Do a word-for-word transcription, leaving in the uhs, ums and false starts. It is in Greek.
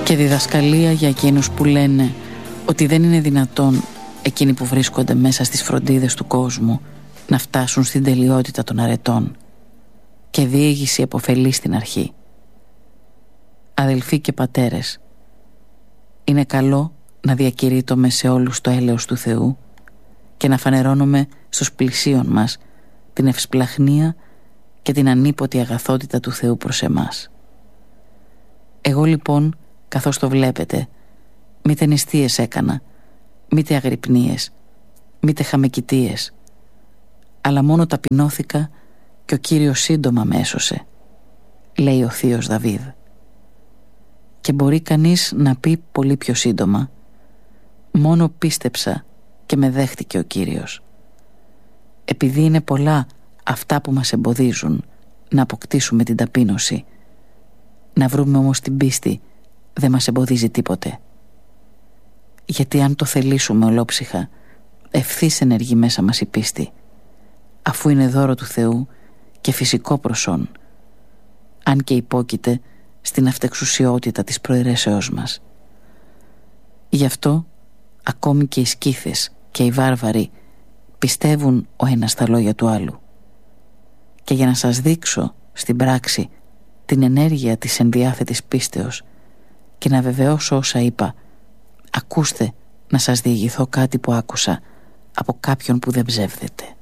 Και διδασκαλία για εκείνους που λένε ότι δεν είναι δυνατόν εκείνοι που βρίσκονται μέσα στις φροντίδες του κόσμου να φτάσουν στην τελειότητα των αρετών. Και διήγηση επωφελή στην αρχή. Αδελφοί και πατέρες, είναι καλό να διακηρύττομαι σε όλους το έλεος του Θεού και να φανερώνομαι στους πλησίον μας την ευσπλαχνία και την ανίποτη αγαθότητα του Θεού προς εμάς. Εγώ λοιπόν, καθώς το βλέπετε, μήτε νηστείες έκανα, μήτε αγρυπνίες, μήτε χαμεκητίες, αλλά μόνο ταπεινώθηκα και ο Κύριος σύντομα με έσωσε, λέει ο θείος Δαβίδ. Και μπορεί κανείς να πει πολύ πιο σύντομα, μόνο πίστεψα και με δέχτηκε ο Κύριος. Επειδή είναι πολλά αυτά που μας εμποδίζουν να αποκτήσουμε την ταπείνωση, να βρούμε όμως την πίστη δεν μας εμποδίζει τίποτε. Γιατί αν το θελήσουμε ολόψυχα, ευθύς ενεργεί μέσα μας η πίστη, αφού είναι δώρο του Θεού και φυσικό προσόν, αν και υπόκειται στην αυτεξουσιότητα της προαιρέσεώς μας. Γι' αυτό ακόμη και οι σκύθες και οι βάρβαροι πιστεύουν ο ένας στα λόγια του άλλου. Και για να σας δείξω στην πράξη την ενέργεια της ενδιάθετης πίστεως και να βεβαιώσω όσα είπα, ακούστε να σας διηγηθώ κάτι που άκουσα από κάποιον που δεν ψεύδεται.